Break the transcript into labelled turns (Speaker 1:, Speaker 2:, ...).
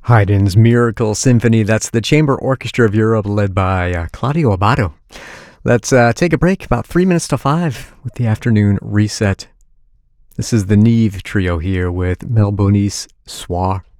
Speaker 1: Haydn's Miracle Symphony. That's the Chamber Orchestra of Europe led by Claudio Abbado. Let's take a break, about 3 minutes to 5 with the afternoon reset. This is the Neve Trio here with Melbonis Soir.